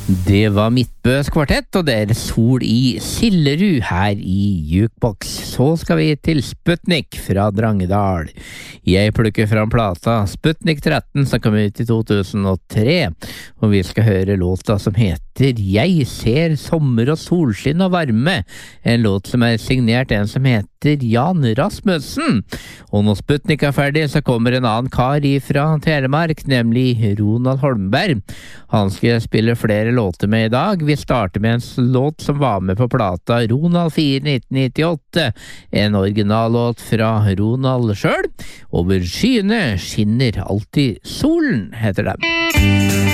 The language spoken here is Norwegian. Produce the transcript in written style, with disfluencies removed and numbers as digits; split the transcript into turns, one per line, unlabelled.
Det var Midtbøs kvartett, og det er Sol i Sillerud her i Jukebox. Så skal vi til Sputnik fra Drangedal. Jeg plukker fram plata Sputnik 13 som kom ut i 2003, og vi skal høre låta som heter Jeg ser sommer og solskinn og varme, en låt som er signert en som heter Jan Rasmussen. Og når Sputnik er ferdig, så kommer en annen kar fra Telemark, nemlig Ronald Holmberg. Han skal spille flere låter med i dag. Vi starter med en låt som var med på plata Ronald 4 1998, en originallåt fra Ronald selv. Over skyene skinner alltid solen, heter den.